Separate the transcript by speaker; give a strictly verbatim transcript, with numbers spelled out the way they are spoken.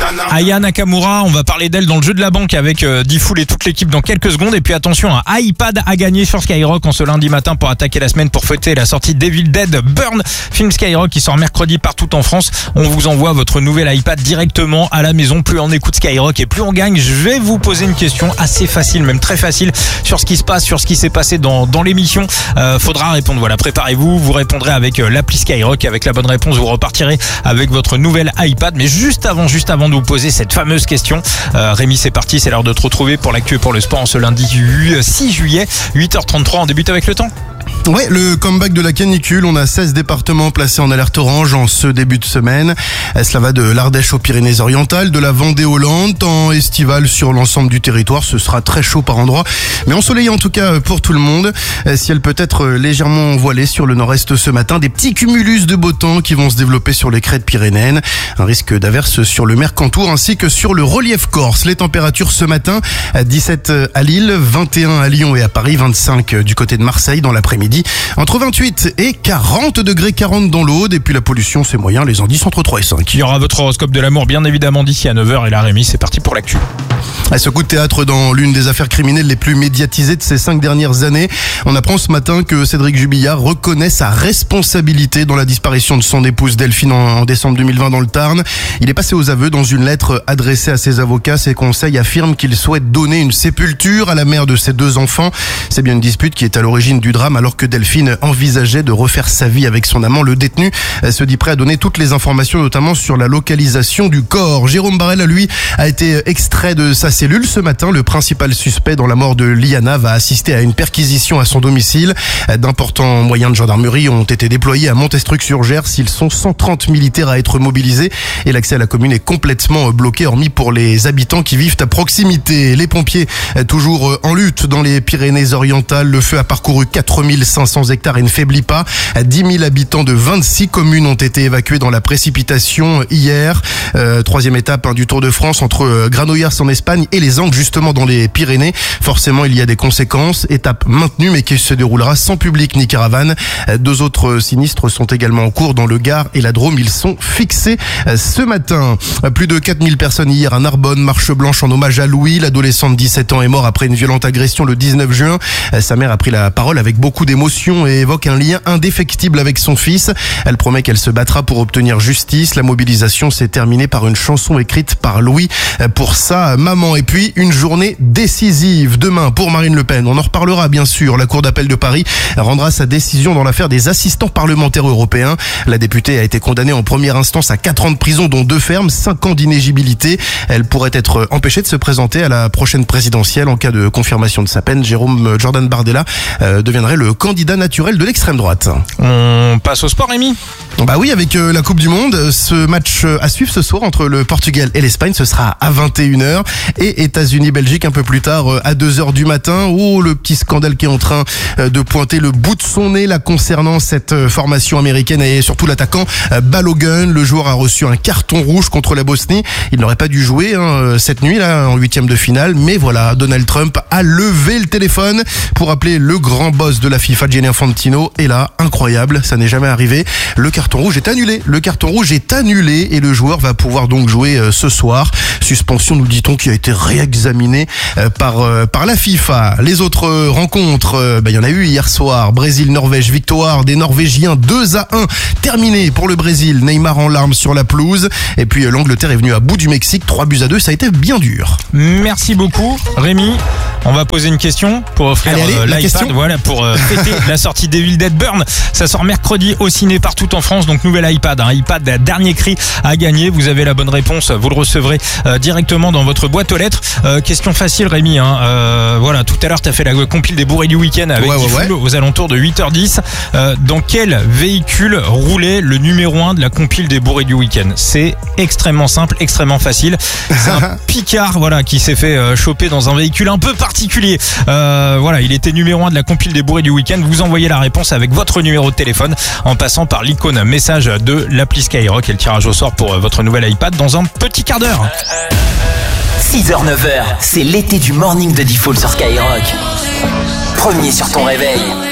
Speaker 1: Aya Nakamura, on va parler d'elle dans le jeu de la banque avec euh, Diffoul et toute l'équipe dans quelques secondes. Et puis attention, un iPad à gagner sur Skyrock en ce lundi matin pour attaquer la semaine pour fêter la sortie d'Evil Dead Burn, film Skyrock qui sort mercredi partout en France. On vous envoie votre nouvel iPad directement à la maison. Plus on écoute Skyrock et plus on gagne. Je vais vous poser une question assez facile, même très facile, sur ce qui se passe, sur ce qui s'est passé dans, dans l'émission. Euh, faudra répondre, voilà, préparez-vous, vous répondrez avec euh, l'appli Skyrock. Avec la bonne réponse, vous repartirez avec votre nouvel iPad. Mais juste avant, juste avant de vous poser cette fameuse question, euh, Rémi, c'est parti, c'est l'heure de te retrouver pour l'actu et pour le sport en ce lundi six juillet, huit heures trente-trois. On débute avec le temps.
Speaker 2: Ouais, le comeback de la canicule. On a seize départements placés en alerte orange en ce début de semaine. Cela va de l'Ardèche aux Pyrénées-Orientales, de la Vendée aux Landes, temps estival sur l'ensemble du territoire. Ce sera très chaud par endroits, mais ensoleillé en tout cas pour tout le monde. Ciel peut être légèrement voilé sur le nord-est ce matin. Des petits cumulus de beau temps qui vont se développer sur les crêtes pyrénéennes. Un risque d'averse sur le Mercantour ainsi que sur le relief corse. Les températures ce matin, dix-sept à Lille, vingt et un à Lyon et à Paris, vingt-cinq du côté de Marseille dans l'après-midi. Entre vingt-huit et quarante degrés, quarante dans l'Aude. Et puis la pollution, c'est moyen, les indices entre trois et cinq.
Speaker 1: Il y aura votre horoscope de l'amour bien évidemment d'ici à neuf heures. Et là, Rémi, c'est parti pour l'actu.
Speaker 2: À ce coup de théâtre dans l'une des affaires criminelles les plus médiatisées de ces cinq dernières années, on apprend ce matin que Cédric Jubillard reconnaît sa responsabilité dans la disparition de son épouse Delphine en décembre deux mille vingt dans le Tarn. Il est passé aux aveux dans une lettre adressée à ses avocats. Ses conseils affirment qu'il souhaite donner une sépulture à la mère de ses deux enfants. C'est bien une dispute qui est à l'origine du drame alors que Delphine envisageait de refaire sa vie avec son amant. Le détenu se dit prêt à donner toutes les informations, notamment sur la localisation du corps. Jérôme Barel, lui, a été extrait de sa cellule ce matin. Le principal suspect dans la mort de Liana va assister à une perquisition à son domicile. D'importants moyens de gendarmerie ont été déployés à Montestruc-sur-Gers. Ils sont cent trente militaires à être mobilisés et l'accès à la commune est complètement bloqué, hormis pour les habitants qui vivent à proximité. Les pompiers, toujours en lutte dans les Pyrénées-Orientales. Le feu a parcouru quatre mille cinq cents hectares et ne faiblit pas. dix mille habitants de vingt-six communes ont été évacués dans la précipitation hier. Euh, troisième étape hein, du Tour de France entre euh, Granollers en Espagne et les Angles justement dans les Pyrénées. Forcément, il y a des conséquences. Étape maintenue mais qui se déroulera sans public ni caravane. Deux autres sinistres sont également en cours dans le Gard et la Drôme. Ils sont fixés ce matin. Plus de quatre mille personnes hier à Narbonne. Marche blanche en hommage à Louis. L'adolescent de dix-sept ans est mort après une violente agression le dix-neuf juin. Sa mère a pris la parole avec beaucoup d'émotion et évoque un lien indéfectible avec son fils. Elle promet qu'elle se battra pour obtenir justice. La mobilisation s'est terminée par une chanson écrite par Louis pour sa maman. Et puis une journée décisive demain pour Marine Le Pen. On en reparlera bien sûr. La Cour d'appel de Paris rendra sa décision dans l'affaire des assistants parlementaires européens. La députée a été condamnée en première instance à quatre ans de prison dont deux fermes, cinq ans d'inéligibilité. Elle pourrait être empêchée de se présenter à la prochaine présidentielle. En cas de confirmation de sa peine, Jérôme Jordan Bardella euh, deviendrait le candidat naturel de l'extrême droite.
Speaker 1: On passe au sport, Rémi.
Speaker 2: Bah oui, avec euh, la Coupe du Monde, ce match à suivre ce soir entre le Portugal et l'Espagne, ce sera à vingt et une heures et États-Unis-Belgique un peu plus tard euh, à deux heures du matin. Oh, le petit scandale qui est en train euh, de pointer le bout de son nez là concernant cette euh, formation américaine et surtout l'attaquant euh, Balogun. Le joueur a reçu un carton rouge contre la Bosnie. Il n'aurait pas dû jouer hein, cette nuit là en huitième de finale, mais voilà, Donald Trump a levé le téléphone pour appeler le grand boss de la FIFA, Gianni Infantino. Et là, incroyable, ça n'est jamais arrivé. Le carton rouge est annulé. Le carton rouge est annulé et le joueur va pouvoir donc jouer euh, ce soir. Suspension, nous dit-on, qui a été réexaminée euh, par euh, par la FIFA. Les autres euh, rencontres, euh, bah, il y en a eu hier soir. Brésil-Norvège, victoire des Norvégiens deux à un. Terminé pour le Brésil. Neymar en larmes sur la pelouse. Et puis euh, l'Angleterre est venue à bout du Mexique. trois buts à deux, ça a été bien dur.
Speaker 1: Merci beaucoup, Rémi. On va poser une question pour offrir
Speaker 2: allez, allez,
Speaker 1: euh,
Speaker 2: la
Speaker 1: l'iPad.
Speaker 2: question.
Speaker 1: Voilà, pour euh, fêter la sortie d'Evil Dead Burn. Ça sort mercredi au ciné partout en France. Donc nouvel iPad, un iPad dernier cri à gagner. Vous avez la bonne réponse, vous le recevrez euh, directement dans votre boîte aux lettres. Euh, question facile, Rémi. Hein. Euh, voilà, tout à l'heure tu as fait la compile des bourrés du week-end avec
Speaker 2: ouais, ouais,
Speaker 1: Diffoul
Speaker 2: ouais.
Speaker 1: aux alentours de huit heures dix. Euh, dans quel véhicule roulait le numéro un de la compile des bourrés du week-end? C'est extrêmement simple, extrêmement facile. C'est un Picard, voilà, qui s'est fait euh, choper dans un véhicule un peu particulier. Euh, voilà, il était numéro un de la compile des bourrés du week-end. Vous envoyez la réponse avec votre numéro de téléphone en passant par l'icône message de l'appli Skyrock et le tirage au sort pour votre nouvel iPad dans un petit quart d'heure.
Speaker 3: six heures neuf heures, c'est l'été du morning de Diffoul sur Skyrock. Premier sur ton réveil.